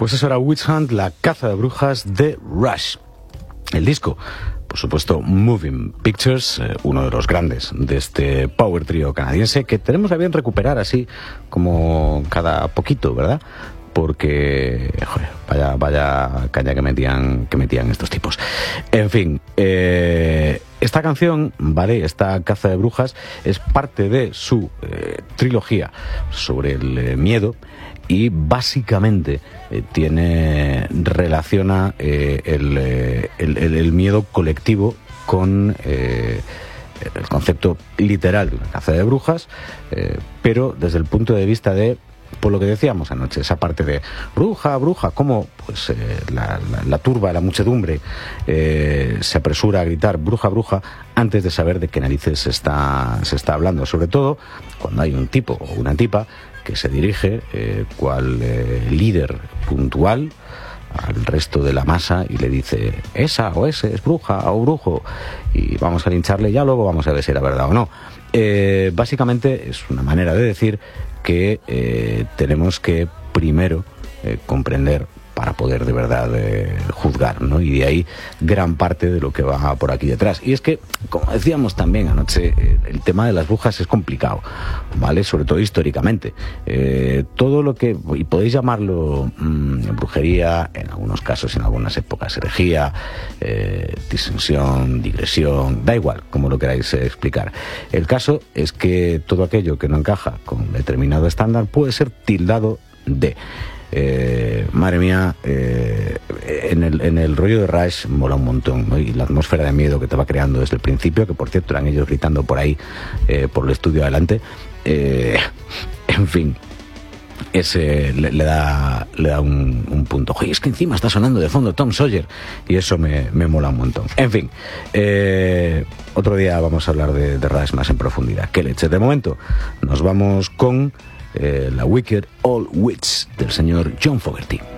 Pues eso era Witch Hunt, la caza de brujas de Rush. El disco, por supuesto, Moving Pictures, uno de los grandes de este power trio canadiense, que tenemos a bien recuperar así como cada poquito, ¿verdad? Porque, joder, vaya caña que metían estos tipos. En fin, esta canción, ¿vale? Esta caza de brujas es parte de su trilogía sobre el miedo y básicamente relaciona el miedo colectivo con el concepto literal de una caza de brujas, pero desde el punto de vista de, por lo que decíamos anoche, esa parte de bruja, cómo pues la turba, la muchedumbre se apresura a gritar bruja, antes de saber de qué narices se está hablando, sobre todo cuando hay un tipo o una tipa que se dirige cual líder puntual al resto de la masa y le dice esa o ese es bruja o brujo y vamos a lincharle, ya luego vamos a ver si era verdad o no. Básicamente es una manera de decir que tenemos que primero comprender para poder de verdad juzgar, ¿no? Y de ahí gran parte de lo que va por aquí detrás. Y es que, como decíamos también anoche, el tema de las brujas es complicado, ¿vale? Sobre todo históricamente. Todo lo que, y podéis llamarlo brujería, en algunos casos, en algunas épocas, herejía, disensión, digresión, da igual, como lo queráis explicar. El caso es que todo aquello que no encaja con determinado estándar puede ser tildado de... madre mía, en el rollo de Rush mola un montón, ¿no? Y la atmósfera de miedo que te va creando desde el principio, que por cierto eran ellos gritando por ahí, por el estudio adelante, en fin, ese le da un punto. Oye, es que encima está sonando de fondo Tom Sawyer y eso me mola un montón. En fin, otro día vamos a hablar de Rush más en profundidad. Qué leche. De momento nos vamos con la Wicked Old Witch del señor John Fogerty.